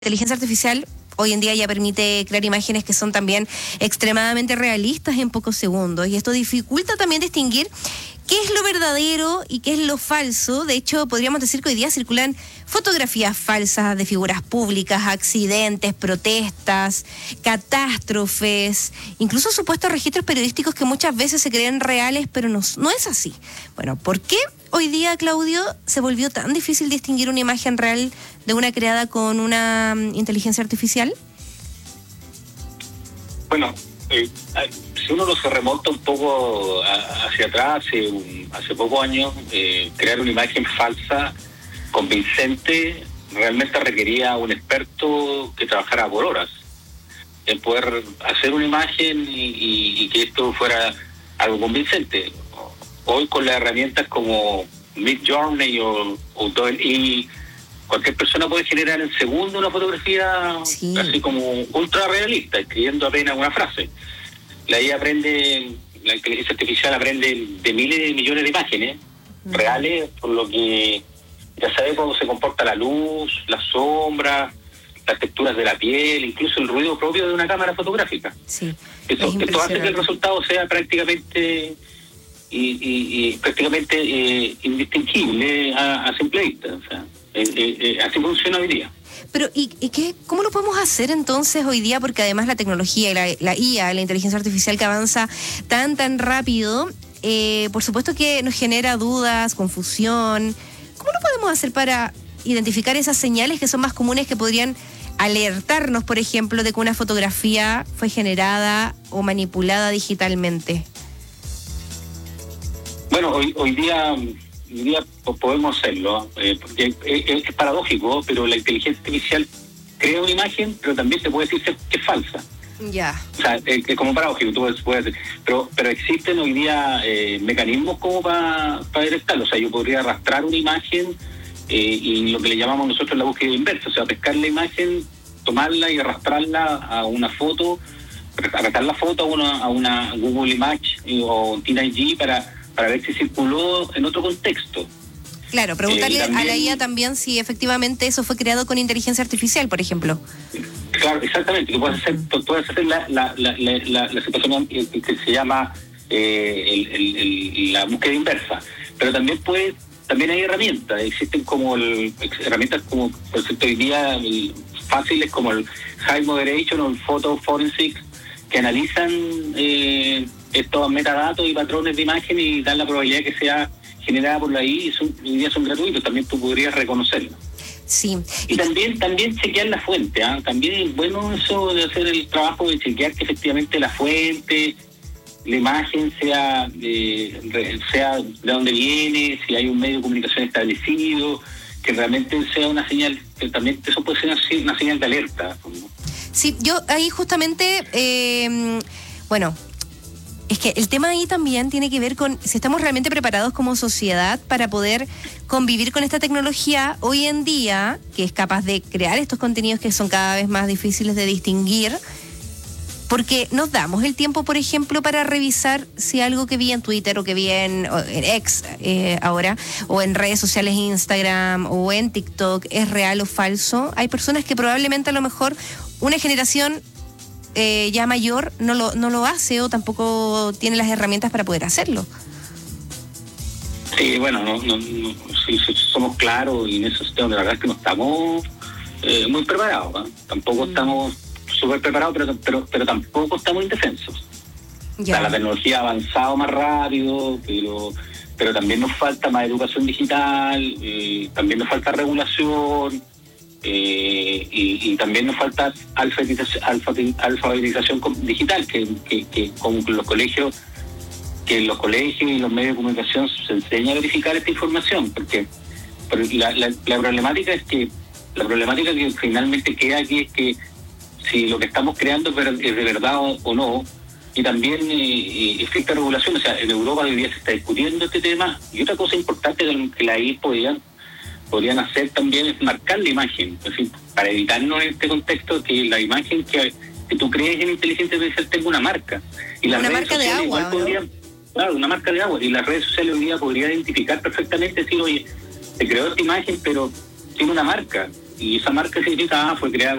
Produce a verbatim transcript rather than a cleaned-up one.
inteligencia artificial hoy en día ya permite crear imágenes que son también extremadamente realistas en pocos segundos, y esto dificulta también distinguir qué es lo verdadero y qué es lo falso. De hecho, podríamos decir que hoy día circulan fotografías falsas de figuras públicas, accidentes, protestas, catástrofes, incluso supuestos registros periodísticos que muchas veces se creen reales, pero no, no es así. Bueno, ¿por qué hoy día, Claudio, se volvió tan difícil distinguir una imagen real de una creada con una um, inteligencia artificial? Bueno, eh, si uno se remonta un poco a, hacia atrás, hace, un, hace pocos años, eh, crear una imagen falsa, convincente, realmente requería un experto que trabajara por horas en poder hacer una imagen y, y, y que esto fuera algo convincente. Hoy con las herramientas como Midjourney o, o DALL-E, cualquier persona puede generar en segundo una fotografía sí. Así como ultra realista, escribiendo apenas una frase. La I A aprende, la inteligencia artificial aprende de miles de millones de imágenes mm. reales, por lo que ya sabe cómo se comporta la luz, las sombras, las texturas de la piel, incluso el ruido propio de una cámara fotográfica. Sí, Esto, esto hace que el resultado sea prácticamente y, y, y prácticamente eh, indistinguible a, a simple vista. O sea, eh, eh, así funciona hoy día. Pero, ¿y, y qué, cómo lo podemos hacer entonces hoy día? Porque además la tecnología y la, la I A, la inteligencia artificial que avanza tan, tan rápido, eh, por supuesto que nos genera dudas, confusión. ¿Cómo lo podemos hacer para identificar esas señales que son más comunes que podrían alertarnos, por ejemplo, de que una fotografía fue generada o manipulada digitalmente? Bueno, hoy, hoy día... Hoy día podemos hacerlo, eh, porque es, es paradójico, pero la inteligencia artificial crea una imagen, pero también se puede decir que es falsa. Ya. Yeah. O sea, es, es como paradójico, tú puedes decir, pero, pero existen hoy día eh, mecanismos como para para detectarlo. O sea, yo podría arrastrar una imagen eh, y lo que le llamamos nosotros la búsqueda inversa, o sea, pescar la imagen, tomarla y arrastrarla a una foto, arrastrar la foto a una, a una Google Image o Tina G para para ver si circuló en otro contexto. Claro, preguntarle eh, también, a la I A también si efectivamente eso fue creado con inteligencia artificial, por ejemplo. Claro, exactamente, que puedes hacer, puedes hacer la, la, la, la, la situación que se llama eh, el, el, el, la búsqueda inversa, pero también puede, también hay herramientas, existen como el, herramientas como, por ejemplo, hoy día el, fáciles como el High Moderation o el Photo Forensics, que analizan eh, estos metadatos y patrones de imagen y dan la probabilidad de que sea generada por la I A, y son, hoy día son gratuitos, también tú podrías reconocerlo. Sí. Y también también chequear la fuente, ¿eh? También es bueno eso de hacer el trabajo de chequear que efectivamente la fuente, la imagen sea, eh, sea de dónde viene, si hay un medio de comunicación establecido, que realmente sea una señal, que también eso puede ser una, una señal de alerta, ¿no? Sí, yo ahí justamente, eh, bueno, es que el tema ahí también tiene que ver con si estamos realmente preparados como sociedad para poder convivir con esta tecnología hoy en día, que es capaz de crear estos contenidos que son cada vez más difíciles de distinguir, porque nos damos el tiempo, por ejemplo, para revisar si algo que vi en Twitter o que vi en, en X eh, ahora, o en redes sociales, Instagram o en TikTok, es real o falso. Hay personas que probablemente a lo mejor una generación eh, ya mayor no lo, no lo hace o tampoco tiene las herramientas para poder hacerlo. Sí, bueno, no, no, no, sí, sí, somos claros y en eso la verdad es que no estamos eh, muy preparados, ¿eh? Tampoco mm. estamos súper preparados, pero, pero pero tampoco estamos indefensos. Ya. O sea, la tecnología ha avanzado más rápido, pero pero también nos falta más educación digital, eh, también nos falta regulación, eh, y, y también nos falta alfabetización, alfabetización digital, que, que, que con los colegios, que en los colegios y los medios de comunicación se enseña a verificar esta información, porque la, la, la problemática es que la problemática que finalmente queda aquí es que si lo que estamos creando es de verdad o, o no, y también eh, estricta regulación. O sea, en Europa hoy día se está discutiendo este tema, y otra cosa importante que la I A podrían, podrían hacer también es marcar la imagen, es decir, para evitarnos en este contexto que la imagen que, que tú crees en inteligencia artificial tenga una marca. Y las una redes marca de agua, ¿no? podrían, claro, una marca de agua, y las redes sociales hoy día podrían identificar perfectamente, decir, oye, se creó esta imagen, pero tiene una marca, Y esa marca certificada fue creada